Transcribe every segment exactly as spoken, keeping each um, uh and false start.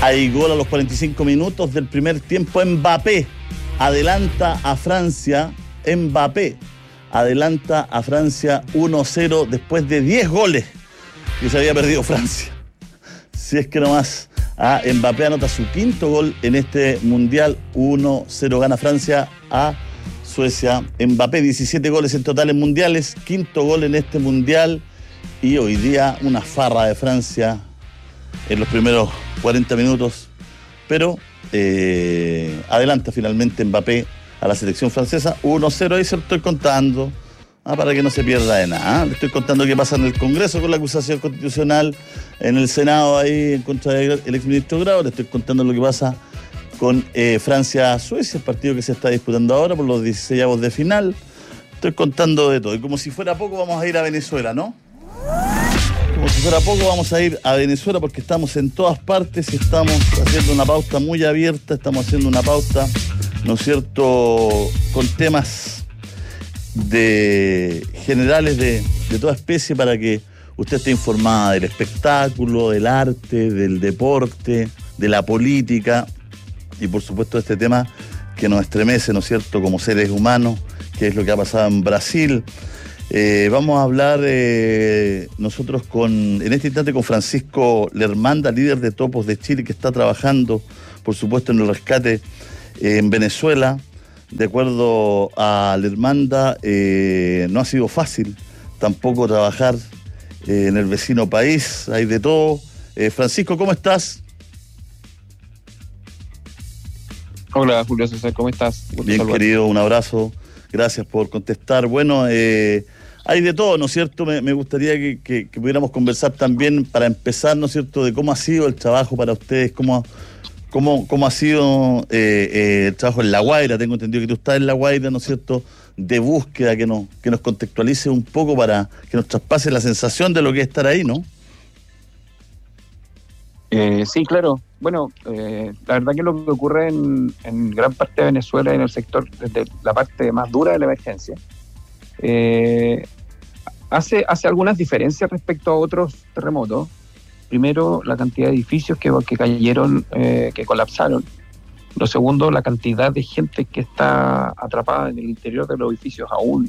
Hay gol a los cuarenta y cinco minutos del primer tiempo. Mbappé adelanta a Francia. Mbappé adelanta a Francia uno cero después de diez goles que se había perdido Francia. Si es que no más. Ah, Mbappé anota su quinto gol en este Mundial. uno cero gana Francia a Suecia. Mbappé, diecisiete goles en total en mundiales. Quinto gol en este Mundial. Y hoy día una farra de Francia en los primeros cuarenta minutos. Pero eh, adelanta finalmente Mbappé a la selección francesa. uno cero, ahí se lo estoy contando. Ah, para que no se pierda de nada. Le estoy contando qué pasa en el Congreso con la acusación constitucional, en el Senado ahí en contra del exministro Grau. Le estoy contando lo que pasa con eh, Francia-Suecia, el partido que se está disputando ahora por los dieciseisavos de final. Estoy contando de todo. Y como si fuera poco, vamos a ir a Venezuela, ¿no? Como si fuera poco, vamos a ir a Venezuela porque estamos en todas partes y estamos haciendo una pauta muy abierta. Estamos haciendo una pauta, ¿no es cierto?, con temas de generales de, de toda especie para que usted esté informada del espectáculo, del arte, del deporte, de la política y por supuesto de este tema que nos estremece, ¿no es cierto?, como seres humanos, que es lo que ha pasado en Brasil. Eh, vamos a hablar eh, nosotros con, en este instante con Francisco Lermanda, líder de Topos de Chile, que está trabajando, por supuesto, en el rescate eh, en Venezuela. De acuerdo a Lermanda, eh, no ha sido fácil tampoco trabajar eh, en el vecino país, hay de todo. Eh, Francisco, ¿cómo estás? Hola, Julio César, ¿cómo estás? Gusto Bien, saludar. Querido, un abrazo. Gracias por contestar. Bueno, eh, hay de todo, ¿no es cierto? Me, me gustaría que, que, que pudiéramos conversar también para empezar, ¿no es cierto?, de cómo ha sido el trabajo para ustedes, cómo, cómo, cómo ha sido eh, eh, el trabajo en La Guaira. Tengo entendido que tú estás en La Guaira, ¿no es cierto?, de búsqueda, que nos, que nos contextualice un poco para que nos traspase la sensación de lo que es estar ahí, ¿no? Eh, sí, claro. Bueno, eh, la verdad que lo que ocurre en, en gran parte de Venezuela, en el sector, desde la parte más dura de la emergencia, eh, hace, hace algunas diferencias respecto a otros terremotos. Primero, la cantidad de edificios que, que cayeron, eh, que colapsaron. Lo segundo, la cantidad de gente que está atrapada en el interior de los edificios aún.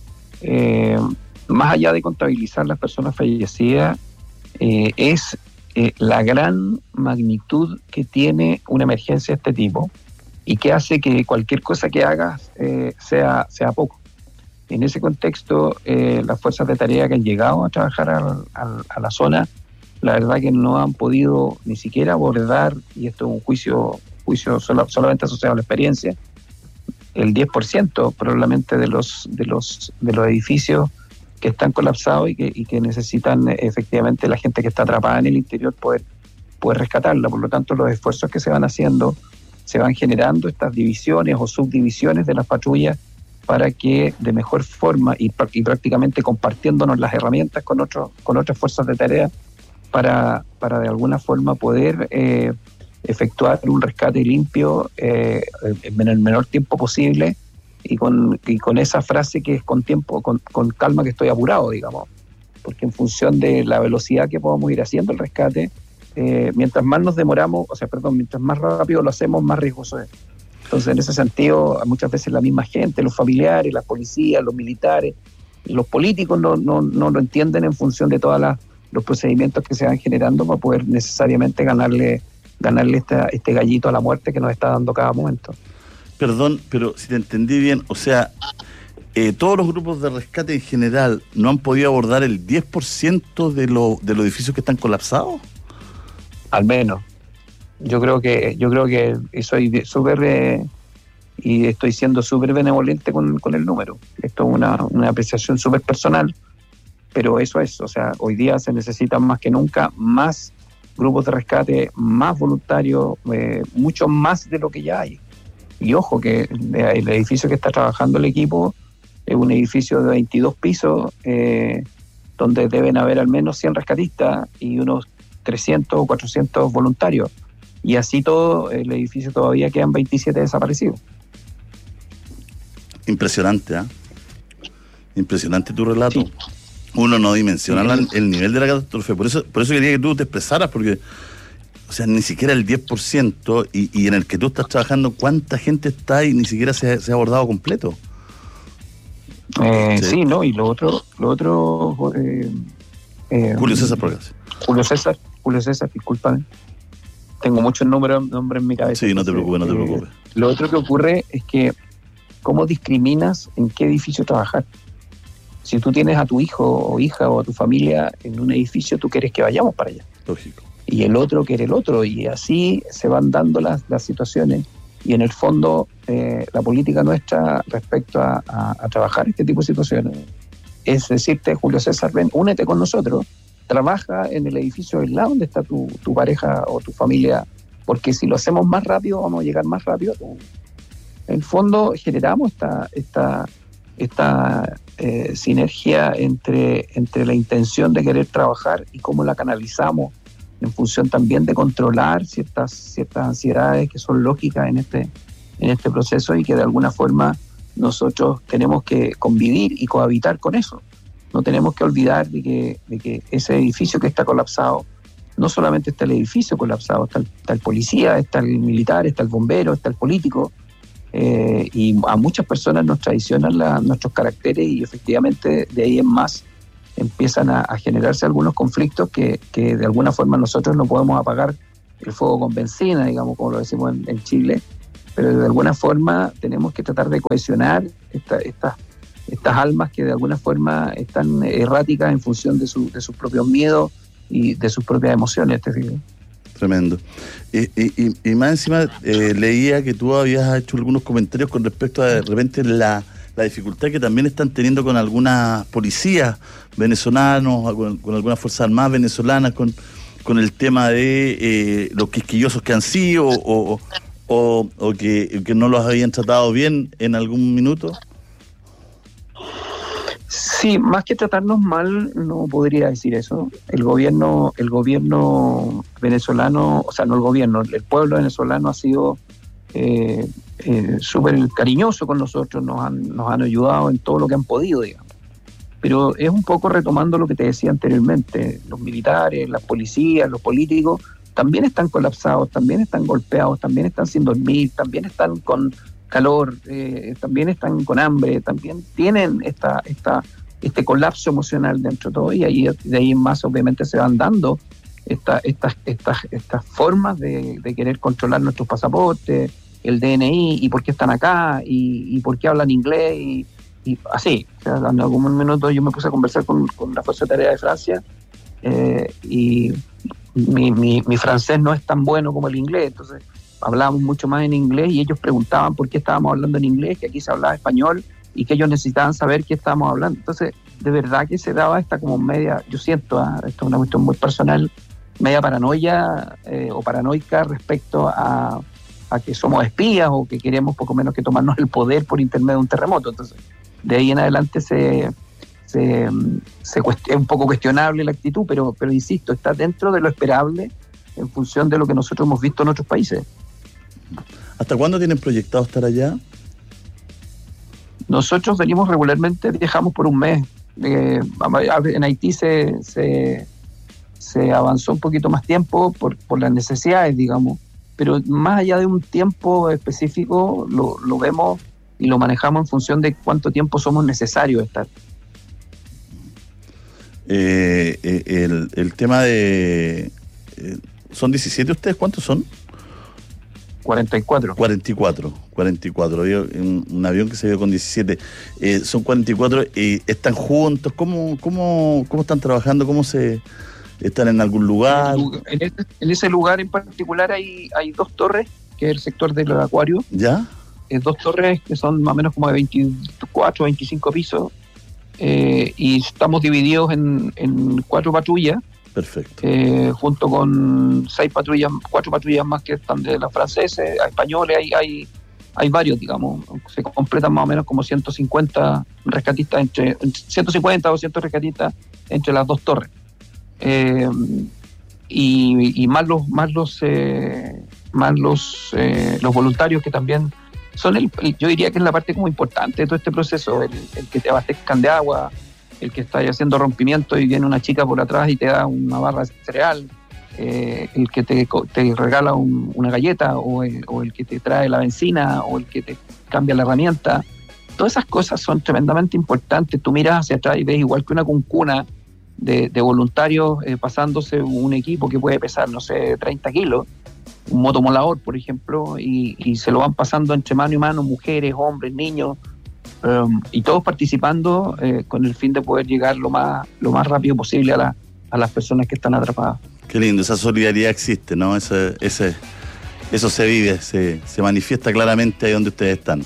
Eh, más allá de contabilizar las personas fallecidas, eh, es Eh, la gran magnitud que tiene una emergencia de este tipo y que hace que cualquier cosa que hagas eh, sea, sea poco. En ese contexto, eh, las fuerzas de tarea que han llegado a trabajar al, al, a la zona, la verdad que no han podido ni siquiera abordar, y esto es un juicio, juicio solo, solamente asociado a la experiencia, el diez por ciento probablemente de los, de los, de los edificios que están colapsados y que, y que necesitan efectivamente la gente que está atrapada en el interior poder, poder rescatarla. Por lo tanto, los esfuerzos que se van haciendo, se van generando estas divisiones o subdivisiones de las patrullas para que de mejor forma y, y prácticamente compartiéndonos las herramientas con, otros, con otras fuerzas de tarea para, para de alguna forma poder eh, efectuar un rescate limpio eh, en el menor tiempo posible. Y con, y con esa frase que es con tiempo, con, con calma, que estoy apurado, digamos, porque en función de la velocidad que podamos ir haciendo el rescate, eh, mientras más nos demoramos, o sea, perdón, mientras más rápido lo hacemos, más riesgoso es. Entonces, en ese sentido, muchas veces la misma gente, los familiares, las policías, los militares, los políticos no, no, no lo entienden en función de todos los procedimientos que se van generando para poder necesariamente ganarle, ganarle esta, este gallito a la muerte que nos está dando cada momento. Perdón, pero si te entendí bien, o sea, eh, todos los grupos de rescate en general no han podido abordar el diez por ciento de, lo, de los edificios que están colapsados. Al menos. Yo creo que yo creo que soy súper eh, y estoy siendo súper benevolente con, con el número. Esto es una, una apreciación súper personal, pero eso es, o sea, hoy día se necesitan más que nunca más grupos de rescate, más voluntarios, eh, mucho más de lo que ya hay. Y ojo que el edificio que está trabajando el equipo es un edificio de veintidós pisos, eh, donde deben haber al menos cien rescatistas y unos trescientos o cuatrocientos voluntarios. Y así todo, el edificio todavía quedan veintisiete desaparecidos. Impresionante, ¿eh? Impresionante tu relato. Sí. Uno no dimensiona sí. el, el nivel de la catástrofe. Por eso, por eso quería que tú te expresaras, porque o sea, ni siquiera el diez por ciento, y, y en el que tú estás trabajando, ¿cuánta gente está y ni siquiera se, se ha abordado completo? Eh, sí. sí, ¿no? Y lo otro, lo otro eh, eh, Julio César Procaci. Julio César, Julio César, discúlpame. Tengo muchos nombres, nombres en mi cabeza. Sí, no te preocupes, no te preocupes. Eh, lo otro que ocurre es que ¿cómo discriminas en qué edificio trabajar? Si tú tienes a tu hijo o hija o a tu familia en un edificio, tú quieres que vayamos para allá. Lógico. Y el otro quiere el otro, y así se van dando las, las situaciones. Y en el fondo, eh, la política nuestra respecto a, a, a trabajar este tipo de situaciones es decirte, Julio César, ven, únete con nosotros, trabaja en el edificio del lado donde está tu, tu pareja o tu familia, porque si lo hacemos más rápido, vamos a llegar más rápido. En el fondo, generamos esta... esta esta eh, sinergia entre, entre la intención de querer trabajar y cómo la canalizamos en función también de controlar ciertas, ciertas ansiedades que son lógicas en este, en este proceso, y que de alguna forma nosotros tenemos que convivir y cohabitar con eso. No tenemos que olvidar de que, de que ese edificio que está colapsado, no solamente está el edificio colapsado, está el, está el policía, está el militar, está el bombero, está el político. Eh, y a muchas personas nos traicionan la, nuestros caracteres, y efectivamente de ahí en más empiezan a, a generarse algunos conflictos que, que de alguna forma nosotros no podemos apagar el fuego con benzina, digamos, como lo decimos en, en Chile, pero de alguna forma tenemos que tratar de cohesionar esta, esta, estas almas que de alguna forma están erráticas en función de, su, de sus propios miedos y de sus propias emociones. ¿Te fijas? Tremendo. Y, y, y más encima eh, leía que tú habías hecho algunos comentarios con respecto a de repente la, la dificultad que también están teniendo con algunas policías venezolanos, con, con algunas fuerzas armadas venezolanas, con, con el tema de eh, los quisquillosos que han sido o, o, o que, que no los habían tratado bien en algún minuto. Sí, más que tratarnos mal, no podría decir eso. El gobierno, el gobierno venezolano, o sea, no el gobierno, el pueblo venezolano ha sido eh, eh, súper cariñoso con nosotros, nos han, nos han ayudado en todo lo que han podido, digamos. Pero es un poco retomando lo que te decía anteriormente, los militares, las policías, los políticos, también están colapsados, también están golpeados, también están sin dormir, también están con calor, eh, también están con hambre, también tienen esta, esta, este colapso emocional dentro de todo, y ahí, de ahí en más obviamente se van dando esta, estas, estas, estas formas de, de querer controlar nuestros pasaportes, el D N I, y por qué están acá, y, y por qué hablan inglés, y, y así. O sea, en algún minuto yo me puse a conversar con, con la Fuerza de Tarea de Francia, eh, y mi, mi, mi francés no es tan bueno como el inglés, entonces hablábamos mucho más en inglés, y ellos preguntaban por qué estábamos hablando en inglés, que aquí se hablaba español, y que ellos necesitaban saber qué estábamos hablando. Entonces, de verdad que se daba esta como media, yo siento, ¿eh? Esto es una cuestión muy personal, media paranoia eh, o paranoica respecto a, a que somos espías o que queremos poco menos que tomarnos el poder por intermedio de un terremoto. Entonces, de ahí en adelante se, se, se cuest- es un poco cuestionable la actitud, pero, pero insisto, está dentro de lo esperable en función de lo que nosotros hemos visto en otros países. ¿Hasta cuándo tienen proyectado estar allá? Nosotros venimos regularmente, viajamos por un mes. Eh, en Haití se, se, se avanzó un poquito más tiempo por, por las necesidades, digamos, pero más allá de un tiempo específico lo, lo vemos y lo manejamos en función de cuánto tiempo somos necesarios estar. Eh, eh, el, el tema de... Eh, ¿Son diecisiete ustedes? ¿Cuántos son? cuarenta y cuatro. cuarenta y cuatro, cuarenta y cuatro. Había un, un avión que se vio con diecisiete. Eh, son cuarenta y cuatro y están juntos. ¿Cómo, cómo, cómo están trabajando? ¿Cómo se están en algún lugar? En, ese, en ese lugar en particular hay, hay dos torres, que es el sector del acuario. ¿Ya? Eh, dos torres que son más o menos como de veinticuatro, veinticinco pisos. Eh, y estamos divididos en, en cuatro patrullas. Perfecto. Eh, junto con seis patrullas, cuatro patrullas más que están de las franceses, a españoles, hay, hay, hay varios, digamos. Se completan más o menos como ciento cincuenta rescatistas, entre ciento cincuenta o doscientos rescatistas entre las dos torres. Eh, y, y más los más los eh, más los, eh, los voluntarios que también son el, yo diría que es la parte como importante de todo este proceso, el, el que te abastezcan de agua, el que está haciendo rompimiento y viene una chica por atrás y te da una barra de cereal, eh, el que te, te regala un, una galleta o el, o el que te trae la benzina o el que te cambia la herramienta. Todas esas cosas son tremendamente importantes. Tú miras hacia atrás y ves igual que una cuncuna de, de voluntarios eh, pasándose un equipo que puede pesar, no sé, treinta kilos, un motomolador, por ejemplo, y, y se lo van pasando entre mano y mano, mujeres, hombres, niños, um, y todos participando eh, con el fin de poder llegar lo más, lo más rápido posible a, la, a las personas que están atrapadas. Qué lindo, esa solidaridad existe, ¿no? Ese, ese, eso se vive, se, se manifiesta claramente ahí donde ustedes están.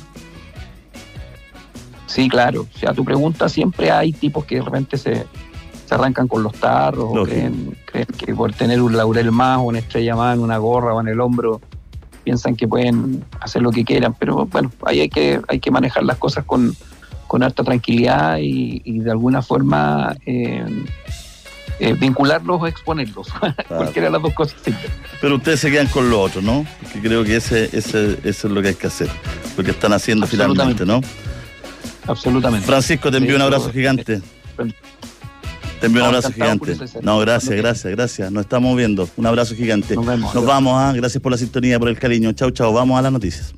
Sí, claro. O sea, tu pregunta, siempre hay tipos que de repente se, se arrancan con los tarros o creen, creen que por tener un laurel más o una estrella más en una gorra o en el hombro piensan que pueden hacer lo que quieran, pero bueno, ahí hay que, hay que manejar las cosas con, con harta tranquilidad y, y de alguna forma eh, eh, vincularlos o exponerlos. Claro. Cualquiera de las dos cosas sirve. Pero ustedes se quedan con lo otro, ¿no? Porque creo que ese, ese, eso es lo que hay que hacer, lo que están haciendo finalmente, ¿no? Absolutamente. Francisco, te envío un abrazo gigante. Te envío un abrazo gigante. No, gracias, gracias, gracias. Nos estamos viendo. Un abrazo gigante. Nos vemos. Nos vamos, ¿ah? Gracias por la sintonía, por el cariño. Chau, chau. Vamos a las noticias.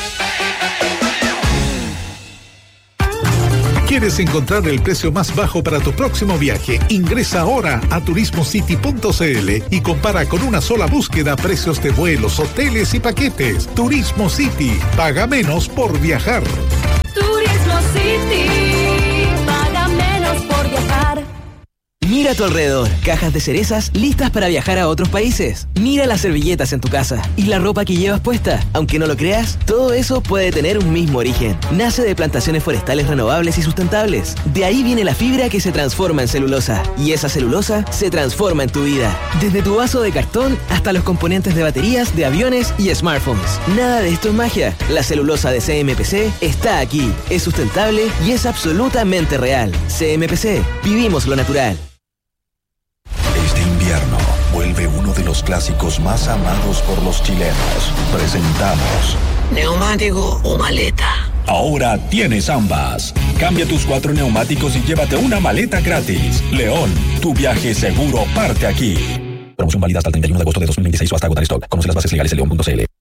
¿Quieres encontrar el precio más bajo para tu próximo viaje? Ingresa ahora a turismo city punto c l y compara con una sola búsqueda precios de vuelos, hoteles y paquetes. Turismo City. Paga menos por viajar. Turismo City, paga menos por viajar. Mira a tu alrededor, cajas de cerezas listas para viajar a otros países. Mira las servilletas en tu casa y la ropa que llevas puesta. Aunque no lo creas, todo eso puede tener un mismo origen. Nace de plantaciones forestales renovables y sustentables. De ahí viene la fibra que se transforma en celulosa. Y esa celulosa se transforma en tu vida. Desde tu vaso de cartón hasta los componentes de baterías, de aviones y smartphones. Nada de esto es magia. La celulosa de C M P C está aquí. Es sustentable y es absolutamente real. C M P C. Vivimos lo natural. Este invierno vuelve uno de los clásicos más amados por los chilenos. Presentamos ¿neumático o maleta? Ahora tienes ambas. Cambia tus cuatro neumáticos y llévate una maleta gratis. León, tu viaje seguro parte aquí. Promoción válida hasta el treinta y uno de agosto de dos mil veintiséis o hasta agotar stock. Conoce las bases legales en león punto c l.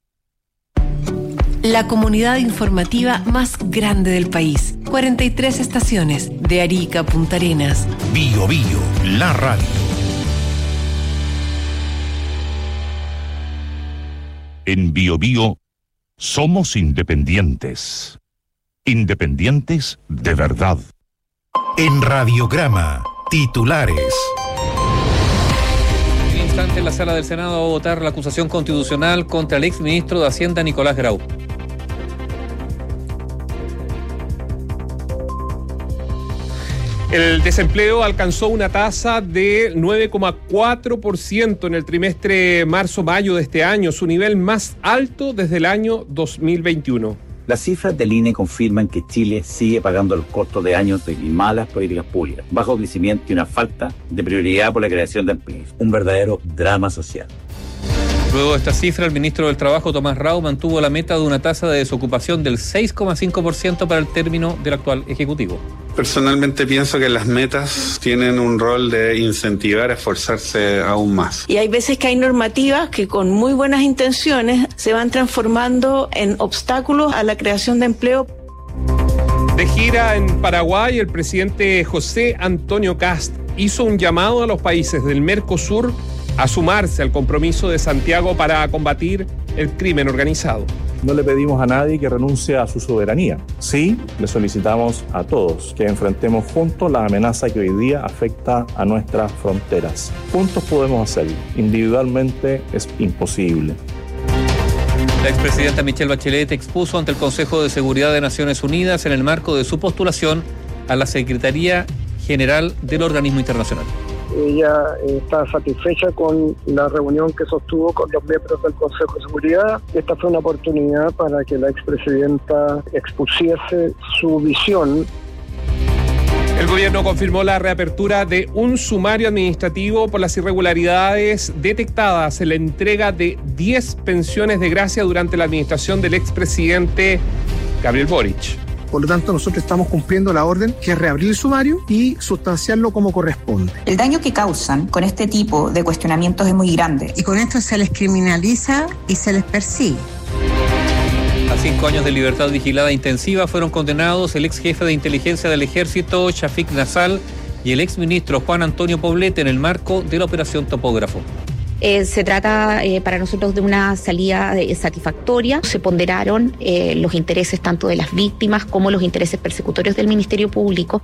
La comunidad informativa más grande del país. cuarenta y tres estaciones, de Arica a Punta Arenas. Bio Bio, la radio. En Bio Bio somos independientes. Independientes de verdad. En Radiograma, titulares. En instante, en la sala del Senado va a votar la acusación constitucional contra el exministro de Hacienda, Nicolás Grau. El desempleo alcanzó una tasa de nueve coma cuatro por ciento en el trimestre marzo-mayo de este año, su nivel más alto desde el año dos mil veintiuno. Las cifras del I N E confirman que Chile sigue pagando los costos de años de malas políticas públicas, bajo crecimiento y una falta de prioridad por la creación de empleos. Un verdadero drama social. Luego de esta cifra, el ministro del Trabajo, Tomás Rao, mantuvo la meta de una tasa de desocupación del seis coma cinco por ciento para el término del actual Ejecutivo. Personalmente pienso que las metas tienen un rol de incentivar a esforzarse aún más. Y hay veces que hay normativas que con muy buenas intenciones se van transformando en obstáculos a la creación de empleo. De gira en Paraguay, el presidente José Antonio Kast hizo un llamado a los países del Mercosur a sumarse al compromiso de Santiago para combatir el crimen organizado. No le pedimos a nadie que renuncie a su soberanía. Sí, le solicitamos a todos que enfrentemos juntos la amenaza que hoy día afecta a nuestras fronteras. Juntos podemos hacerlo. Individualmente es imposible. La expresidenta Michelle Bachelet expuso ante el Consejo de Seguridad de Naciones Unidas en el marco de su postulación a la Secretaría General del Organismo Internacional. Ella está satisfecha con la reunión que sostuvo con los miembros del Consejo de Seguridad. Esta fue una oportunidad para que la expresidenta expusiese su visión. El gobierno confirmó la reapertura de un sumario administrativo por las irregularidades detectadas en la entrega de diez pensiones de gracia durante la administración del expresidente Gabriel Boric. Por lo tanto, nosotros estamos cumpliendo la orden, que es reabrir el sumario y sustanciarlo como corresponde. El daño que causan con este tipo de cuestionamientos es muy grande. Y con esto se les criminaliza y se les persigue. A cinco años de libertad vigilada intensiva fueron condenados el ex jefe de inteligencia del ejército, Shafiq Nassal, y el ex ministro Juan Antonio Poblete en el marco de la operación Topógrafo. Eh, se trata eh, para nosotros de una salida eh, satisfactoria. Se ponderaron eh, los intereses tanto de las víctimas como los intereses persecutorios del Ministerio Público.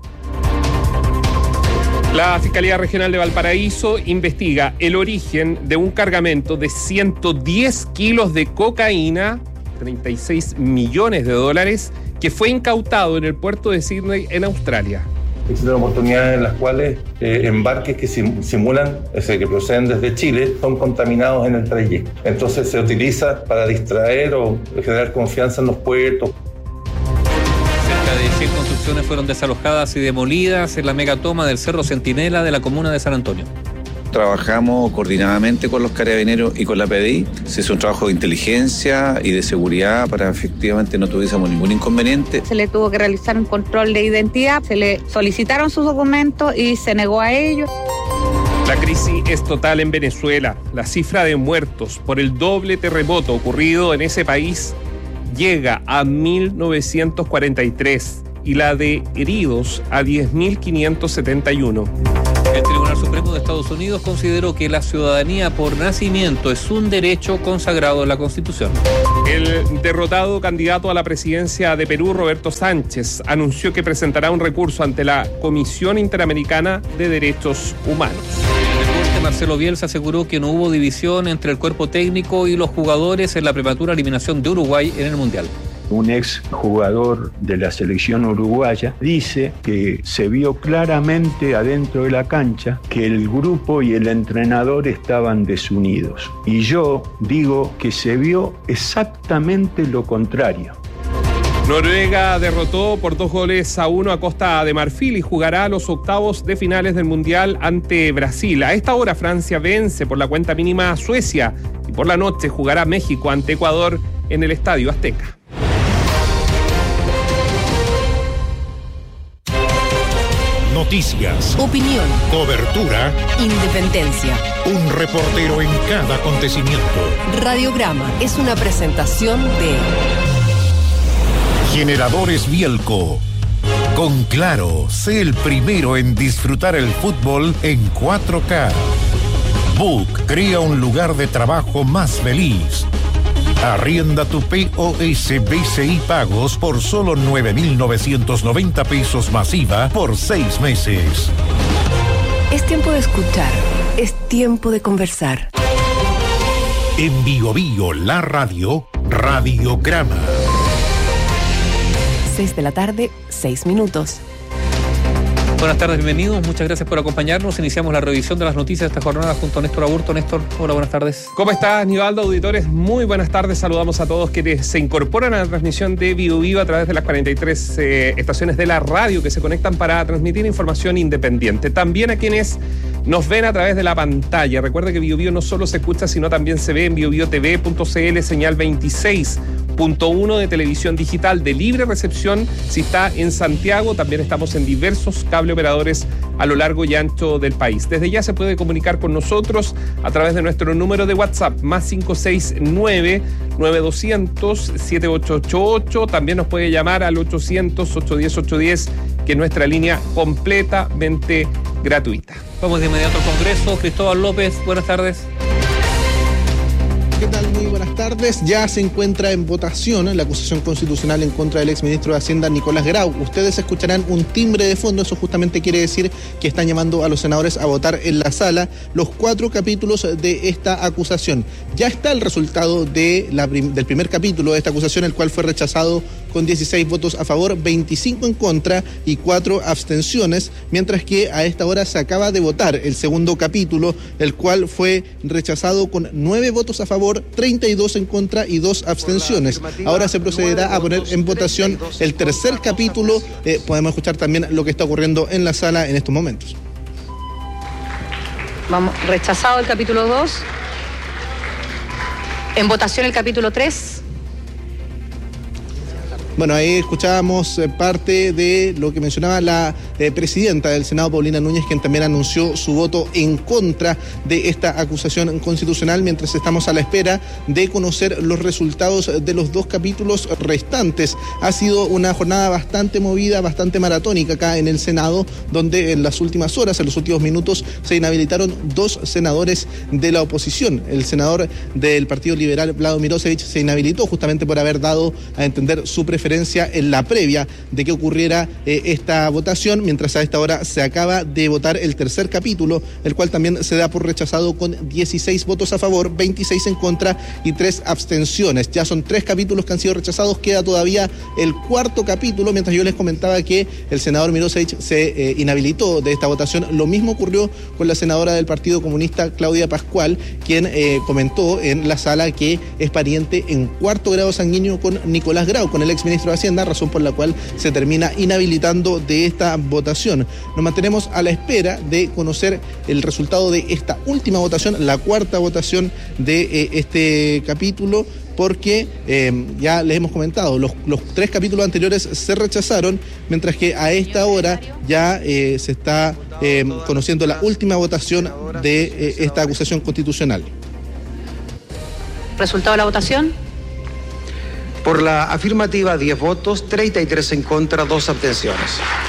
La Fiscalía Regional de Valparaíso investiga el origen de un cargamento de ciento diez kilos de cocaína, treinta y seis millones de dólares, que fue incautado en el puerto de Sydney, en Australia. Existen oportunidades en las cuales eh, embarques que sim- simulan, o sea, que proceden desde Chile, son contaminados en el trayecto. Entonces se utiliza para distraer o generar confianza en los puertos. Cerca de cien construcciones fueron desalojadas y demolidas en la megatoma del Cerro Centinela de la comuna de San Antonio. Trabajamos coordinadamente con los carabineros y con la P D I. Se hizo un trabajo de inteligencia y de seguridad para efectivamente no tuviésemos ningún inconveniente. Se le tuvo que realizar un control de identidad, se le solicitaron sus documentos y se negó a ellos. La crisis es total en Venezuela. La cifra de muertos por el doble terremoto ocurrido en ese país llega a mil novecientos cuarenta y tres y la de heridos a diez mil quinientos setenta y uno. El Tribunal Supremo de Estados Unidos consideró que la ciudadanía por nacimiento es un derecho consagrado en la Constitución. El derrotado candidato a la presidencia de Perú, Roberto Sánchez, anunció que presentará un recurso ante la Comisión Interamericana de Derechos Humanos. El deporte, Marcelo Bielsa aseguró que no hubo división entre el cuerpo técnico y los jugadores en la prematura eliminación de Uruguay en el Mundial. Un ex jugador de la selección uruguaya dice que se vio claramente adentro de la cancha que el grupo y el entrenador estaban desunidos. Y yo digo que se vio exactamente lo contrario. Noruega derrotó por dos goles a uno a Costa de Marfil y jugará los octavos de finales del Mundial ante Brasil. A esta hora Francia vence por la cuenta mínima a Suecia y por la noche jugará México ante Ecuador en el Estadio Azteca. Noticias, opinión, cobertura, independencia. Un reportero en cada acontecimiento. Radiograma es una presentación de Generadores Bielco. Con Claro, sé el primero en disfrutar el fútbol en cuatro K. Book crea un lugar de trabajo más feliz. Arrienda tu P O S B C I Pagos por solo nueve mil novecientos noventa pesos masiva por seis meses. Es tiempo de escuchar, es tiempo de conversar. En Bio Bio, la radio, Radiograma. seis de la tarde, seis minutos. Buenas tardes, bienvenidos, muchas gracias por acompañarnos. Iniciamos la revisión de las noticias de esta jornada junto a Néstor Aburto. Néstor, hola, buenas tardes. ¿Cómo estás, Nivaldo? Auditores, muy buenas tardes. Saludamos a todos quienes se incorporan a la transmisión de Bio Bio a través de las cuarenta y tres eh, estaciones de la radio que se conectan para transmitir información independiente. También a quienes nos ven a través de la pantalla. Recuerde que Bio Bio no solo se escucha, sino también se ve en bio bio t v punto c l, señal veintiséis punto uno de televisión digital de libre recepción. Si está en Santiago, también estamos en diversos cable operadores a lo largo y ancho del país. Desde ya se puede comunicar con nosotros a través de nuestro número de WhatsApp, más cinco seis nueve, nueve dos cero cero, siete ocho ocho ocho. También nos puede llamar al ochocientos, ochocientos diez, ochocientos diez, que es nuestra línea completamente gratuita. Vamos de inmediato al Congreso. Cristóbal López, buenas tardes. ¿Qué tal? Muy buenas tardes. Ya se encuentra en votación la acusación constitucional en contra del exministro de Hacienda, Nicolás Grau. Ustedes escucharán un timbre de fondo. Eso justamente quiere decir que están llamando a los senadores a votar en la sala los cuatro capítulos de esta acusación. Ya está el resultado de la prim- del primer capítulo de esta acusación, el cual fue rechazado con dieciséis votos a favor, veinticinco en contra y cuatro abstenciones, mientras que a esta hora se acaba de votar el segundo capítulo, el cual fue rechazado con nueve votos a favor, treinta y dos en contra y dos abstenciones. Ahora se procederá a poner en votación el tercer capítulo. Eh, podemos escuchar también lo que está ocurriendo en la sala en estos momentos. Vamos, rechazado el capítulo dos. En votación el capítulo tres. Bueno, ahí escuchábamos eh, parte de lo que mencionaba la eh, presidenta del Senado, Paulina Núñez, quien también anunció su voto en contra de esta acusación constitucional, mientras estamos a la espera de conocer los resultados de los dos capítulos restantes. Ha sido una jornada bastante movida, bastante maratónica acá en el Senado, donde en las últimas horas, en los últimos minutos, se inhabilitaron dos senadores de la oposición. El senador del Partido Liberal, Vlado Mirosevic, se inhabilitó justamente por haber dado a entender su preferencia en la previa de que ocurriera eh, esta votación, mientras a esta hora se acaba de votar el tercer capítulo, el cual también se da por rechazado con dieciséis votos a favor, veintiséis en contra y tres abstenciones. Ya son tres capítulos que han sido rechazados, queda todavía el cuarto capítulo, mientras yo les comentaba que el senador Mirosevic se eh, inhabilitó de esta votación. Lo mismo ocurrió con la senadora del Partido Comunista, Claudia Pascual, quien eh, comentó en la sala que es pariente en cuarto grado sanguíneo con Nicolás Grau, con el ex ministro de Hacienda, razón por la cual se termina inhabilitando de esta votación. Nos mantenemos a la espera de conocer el resultado de esta última votación, la cuarta votación de eh, este capítulo, porque eh, ya les hemos comentado, los, los tres capítulos anteriores se rechazaron, mientras que a esta hora ya eh, se está eh, conociendo la última votación de eh, esta acusación constitucional. ¿Resultado de la votación? Por la afirmativa, diez votos, treinta y tres en contra, dos abstenciones.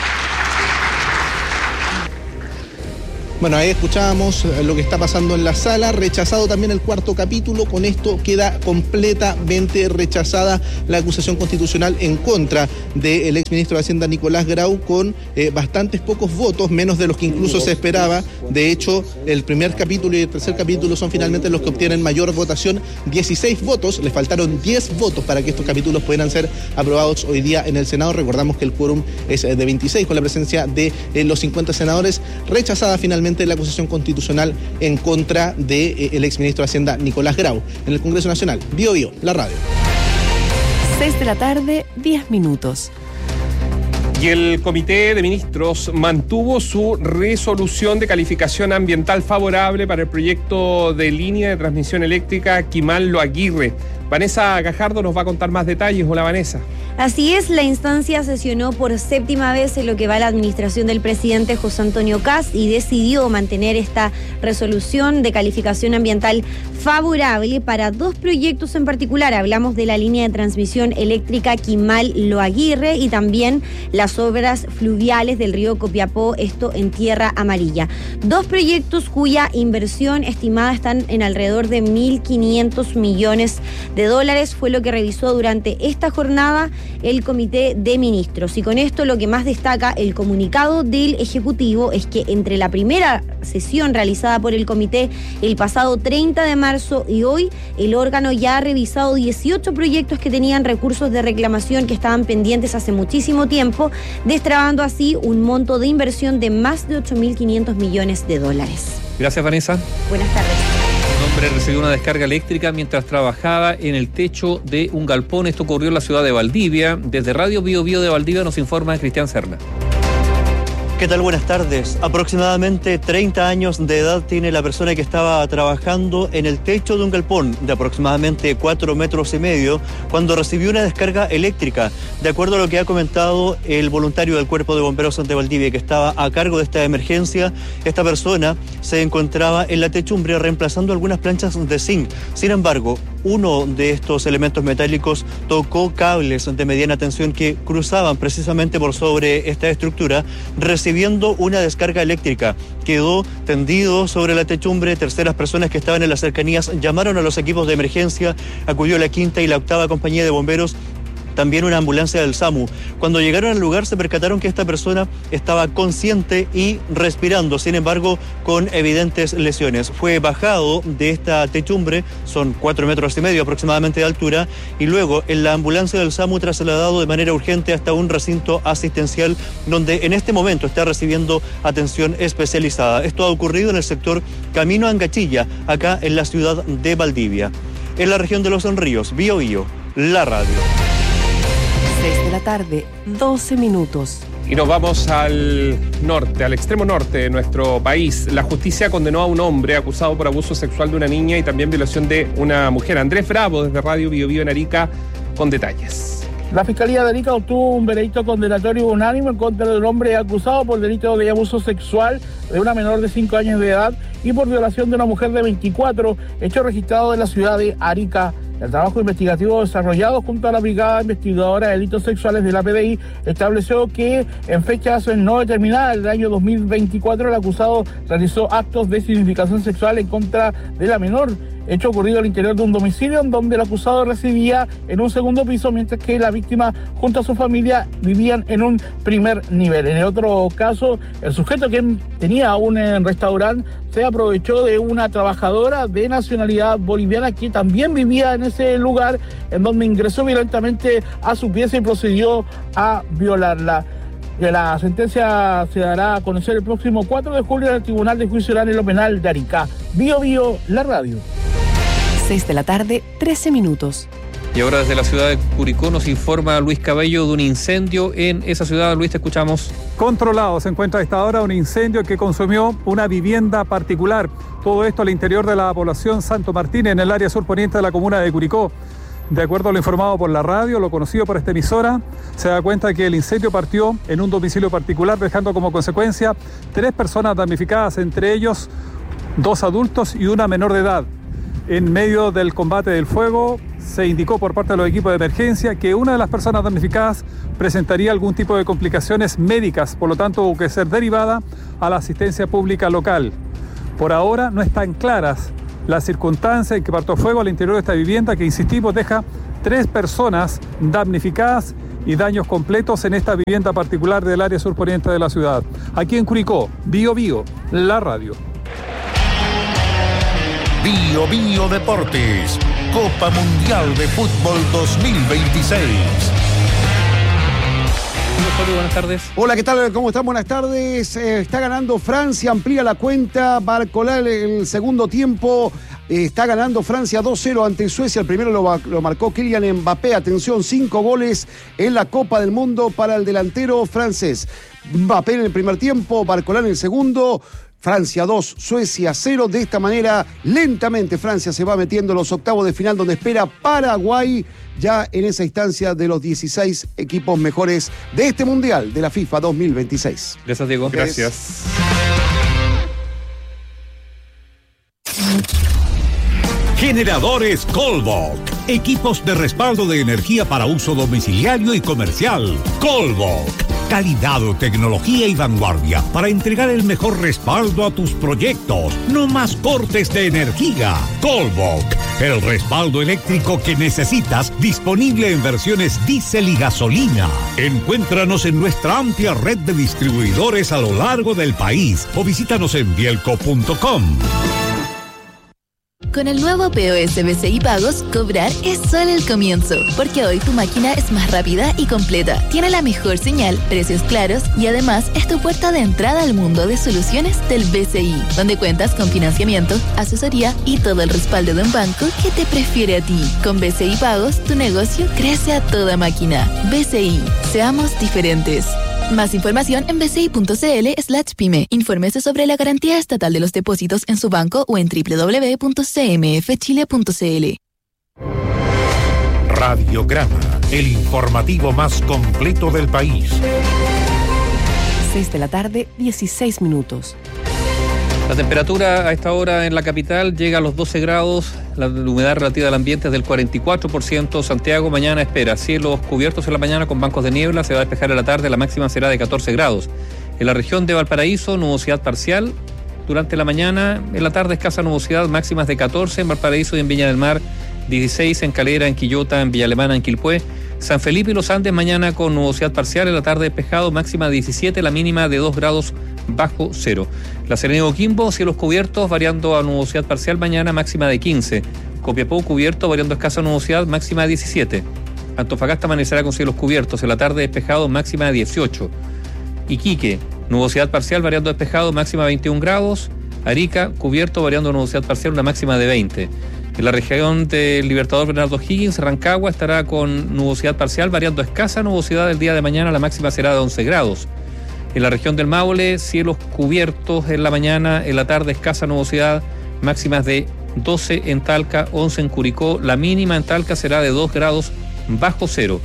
Bueno, ahí escuchábamos lo que está pasando en la sala. Rechazado también el cuarto capítulo. Con esto queda completamente rechazada la acusación constitucional en contra del exministro de Hacienda, Nicolás Grau, con eh, bastantes pocos votos, menos de los que incluso se esperaba. De hecho, el primer capítulo y el tercer capítulo son finalmente los que obtienen mayor votación, dieciséis votos. Les faltaron diez votos para que estos capítulos pudieran ser aprobados hoy día en el Senado. Recordamos que el quórum es de veintiséis, con la presencia de eh, los cincuenta senadores. Rechazada finalmente la acusación constitucional en contra del de, eh, exministro de Hacienda, Nicolás Grau. En el Congreso Nacional, Bio Bio, la radio. seis de la tarde, diez minutos. Y el Comité de Ministros mantuvo su resolución de calificación ambiental favorable para el proyecto de línea de transmisión eléctrica Quimal-Lo Aguirre. Vanessa Gajardo nos va a contar más detalles. Hola, Vanessa. Así es, la instancia sesionó por séptima vez en lo que va a la administración del presidente José Antonio Kast y decidió mantener esta resolución de calificación ambiental favorable para dos proyectos en particular. Hablamos de la línea de transmisión eléctrica Quimal-Lo Aguirre y también las obras fluviales del río Copiapó, esto en Tierra Amarilla. Dos proyectos cuya inversión estimada están en alrededor de mil quinientos millones de dólares, fue lo que revisó durante esta jornada el Comité de Ministros. Y con esto lo que más destaca el comunicado del Ejecutivo es que entre la primera sesión realizada por el Comité el pasado treinta de marzo y hoy, el órgano ya ha revisado dieciocho proyectos que tenían recursos de reclamación que estaban pendientes hace muchísimo tiempo, destrabando así un monto de inversión de más de ocho mil quinientos millones de dólares. Gracias, Vanessa. Buenas tardes. Un hombre recibió una descarga eléctrica mientras trabajaba en el techo de un galpón. Esto ocurrió en la ciudad de Valdivia. Desde Radio Bio Bio de Valdivia nos informa Cristian Serna. ¿Qué tal? Buenas tardes. Aproximadamente treinta años de edad tiene la persona que estaba trabajando en el techo de un galpón de aproximadamente cuatro metros y medio cuando recibió una descarga eléctrica. De acuerdo a lo que ha comentado el voluntario del Cuerpo de Bomberos de Valdivia que estaba a cargo de esta emergencia, esta persona se encontraba en la techumbre reemplazando algunas planchas de zinc. Sin embargo, uno de estos elementos metálicos tocó cables de mediana tensión que cruzaban precisamente por sobre esta estructura, recibiendo una descarga eléctrica. Quedó tendido sobre la techumbre. Terceras personas que estaban en las cercanías llamaron a los equipos de emergencia, acudió la quinta y la octava compañía de bomberos, también una ambulancia del SAMU. Cuando llegaron al lugar se percataron que esta persona estaba consciente y respirando, sin embargo con evidentes lesiones. Fue bajado de esta techumbre, son cuatro metros y medio aproximadamente de altura, y luego en la ambulancia del SAMU trasladado de manera urgente hasta un recinto asistencial donde en este momento está recibiendo atención especializada. Esto ha ocurrido en el sector Camino a Angachilla, acá en la ciudad de Valdivia. En la región de Los Ríos, Bio Bio, la radio. seis de la tarde, doce minutos. Y nos vamos al norte, al extremo norte de nuestro país. La justicia condenó a un hombre acusado por abuso sexual de una niña y también violación de una mujer. Andrés Bravo, desde Radio Bio Bio en Arica, con detalles. La Fiscalía de Arica obtuvo un veredicto condenatorio unánime en contra del hombre acusado por delito de abuso sexual de una menor de cinco años de edad y por violación de una mujer de veinticuatro, hecho registrado en la ciudad de Arica. El trabajo investigativo desarrollado junto a la Brigada Investigadora de Delitos Sexuales de la P D I estableció que en fechas no determinadas del año dos mil veinticuatro el acusado realizó actos de significación sexual en contra de la menor, hecho ocurrido al interior de un domicilio en donde el acusado residía en un segundo piso, mientras que la víctima junto a su familia vivían en un primer nivel. En el otro caso, el sujeto, que tenía un restaurante, se aprovechó de una trabajadora de nacionalidad boliviana que también vivía en ese lugar, en donde ingresó violentamente a su pieza y procedió a violarla. La sentencia se dará a conocer el próximo cuatro de julio en el Tribunal de Juicio Oral en lo Penal de Arica. Bio Bio, la radio. seis de la tarde, trece minutos. Y ahora desde la ciudad de Curicó nos informa Luis Cabello de un incendio en esa ciudad. Luis, te escuchamos. Controlado se encuentra a esta hora un incendio que consumió una vivienda particular. Todo esto al interior de la población Santo Martín, en el área surponiente de la comuna de Curicó. De acuerdo a lo informado por la radio, lo conocido por esta emisora, se da cuenta que el incendio partió en un domicilio particular, dejando como consecuencia tres personas damnificadas, entre ellos dos adultos y una menor de edad. En medio del combate del fuego, se indicó por parte de los equipos de emergencia que una de las personas damnificadas presentaría algún tipo de complicaciones médicas, por lo tanto tuvo que ser derivada a la asistencia pública local. Por ahora no están claras las circunstancias en que partió fuego al interior de esta vivienda, que, insistimos, deja tres personas damnificadas y daños completos en esta vivienda particular del área surponiente de la ciudad. Aquí en Curicó, Bio Bio, la radio. Bio Bio Deportes, Copa Mundial de Fútbol dos mil veintiséis. Buenas tardes. Hola, ¿qué tal? ¿Cómo están? Buenas tardes. Eh, está ganando Francia, amplía la cuenta. Barcolal en el segundo tiempo. Eh, está ganando Francia dos cero ante Suecia. El primero lo, lo marcó Kylian Mbappé. Atención, cinco goles en la Copa del Mundo para el delantero francés. Mbappé en el primer tiempo, Barcolal en el segundo. Francia dos, Suecia cero. De esta manera, lentamente Francia se va metiendo en los octavos de final, donde espera Paraguay, ya en esa instancia de los dieciséis equipos mejores de este Mundial de la FIFA dos mil veintiséis. Gracias, Diego. Gracias. Generadores Colbok. Equipos de respaldo de energía para uso domiciliario y comercial. Colbok. Calidad, tecnología y vanguardia para entregar el mejor respaldo a tus proyectos. No más cortes de energía. Colbok. El respaldo eléctrico que necesitas, disponible en versiones diésel y gasolina. Encuéntranos en nuestra amplia red de distribuidores a lo largo del país o visítanos en bielco punto com. Con el nuevo P O S B C I Pagos, cobrar es solo el comienzo, porque hoy tu máquina es más rápida y completa, tiene la mejor señal, precios claros y además es tu puerta de entrada al mundo de soluciones del B C I, donde cuentas con financiamiento, asesoría y todo el respaldo de un banco que te prefiere a ti. Con B C I Pagos, tu negocio crece a toda máquina. B C I, seamos diferentes. Más información en bci.cl slash pyme. Infórmese sobre la garantía estatal de los depósitos en su banco o en doble u doble u doble u punto c m f chile punto c l. Radiograma, el informativo más completo del país. seis de la tarde, dieciséis minutos. La temperatura a esta hora en la capital llega a los doce grados, la humedad relativa del ambiente es del cuarenta y cuatro por ciento. Santiago mañana espera cielos cubiertos en la mañana con bancos de niebla, se va a despejar en la tarde, la máxima será de catorce grados. En la región de Valparaíso, nubosidad parcial durante la mañana, en la tarde escasa nubosidad, máximas de catorce en Valparaíso y en Viña del Mar, dieciséis en Calera, en Quillota, en Villa Alemana, en Quilpué. San Felipe y Los Andes mañana con nubosidad parcial, en la tarde despejado, máxima diecisiete, la mínima de dos grados bajo cero. La Serena y Coquimbo, cielos cubiertos, variando a nubosidad parcial mañana, máxima de quince. Copiapó cubierto, variando a escasa nubosidad, máxima de diecisiete. Antofagasta amanecerá con cielos cubiertos, en la tarde despejado, máxima de dieciocho. Iquique, nubosidad parcial, variando despejado, máxima de veintiún grados. Arica, cubierto, variando a nubosidad parcial, una máxima de veinte. En la región del Libertador Bernardo Higgins, Rancagua estará con nubosidad parcial, variando escasa nubosidad el día de mañana, la máxima será de once grados. En la región del Maule, cielos cubiertos en la mañana, en la tarde escasa nubosidad, máximas de doce en Talca, once en Curicó, la mínima en Talca será de dos grados bajo cero.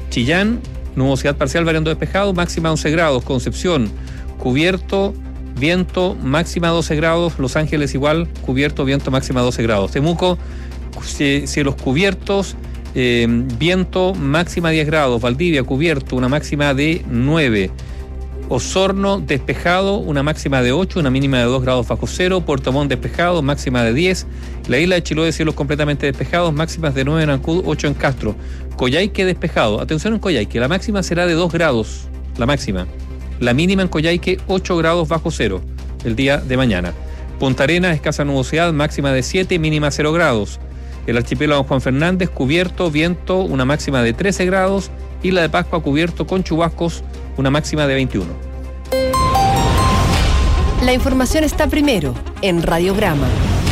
Chillán, nubosidad parcial variando despejado, máxima once grados. Concepción, cubierto, viento, máxima doce grados. Los Ángeles igual, cubierto, viento, máxima doce grados. Temuco, cielos cubiertos, eh, viento, máxima diez grados. Valdivia, cubierto, una máxima de nueve. Osorno, despejado, una máxima de ocho, una mínima de dos grados bajo cero. Puerto Montt, despejado, máxima de diez. La isla de Chiloé, cielos completamente despejados, máximas de nueve en Ancud, ocho en Castro. Coyhaique, despejado. Atención en Coyhaique, la máxima será de dos grados, la máxima. La mínima en Coyhaique, ocho grados bajo cero, el día de mañana. Punta Arenas, escasa nubosidad, máxima de siete, mínima cero grados. El archipiélago Juan Fernández, cubierto, viento, una máxima de trece grados. Isla de Pascua, cubierto con chubascos, una máxima de veintiuno. La información está primero en Radiograma.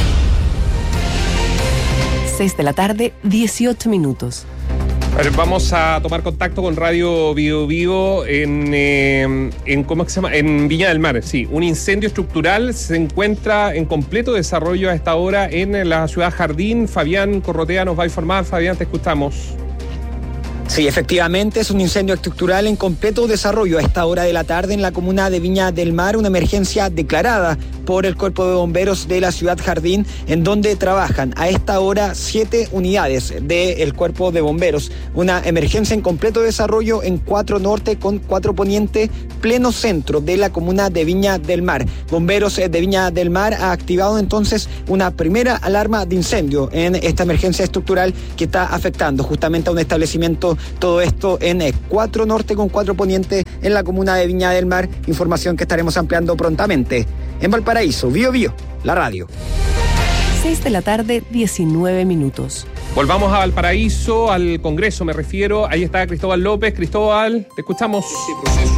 seis de la tarde, dieciocho minutos. A ver, vamos a tomar contacto con Radio Bio Bio en, eh, en, ¿cómo se llama? En Viña del Mar. Sí, un incendio estructural se encuentra en completo desarrollo a esta hora en la ciudad Jardín. Fabián Corrotea nos va a informar. Fabián, te escuchamos. Sí, efectivamente, es un incendio estructural en completo desarrollo a esta hora de la tarde en la comuna de Viña del Mar, una emergencia declarada por el Cuerpo de Bomberos de la ciudad Jardín, en donde trabajan a esta hora siete unidades del Cuerpo de Bomberos. Una emergencia en completo desarrollo en cuatro Norte con cuatro Poniente, pleno centro de la comuna de Viña del Mar. Bomberos de Viña del Mar ha activado entonces una primera alarma de incendio en esta emergencia estructural que está afectando justamente a un establecimiento. Todo esto en cuatro Norte con cuatro Poniente en la comuna de Viña del Mar. Información que estaremos ampliando prontamente. En Valparaíso, Bio Bio, la radio. seis de la tarde, diecinueve minutos. Volvamos a Valparaíso, al Congreso me refiero. Ahí está Cristóbal López. Cristóbal, te escuchamos.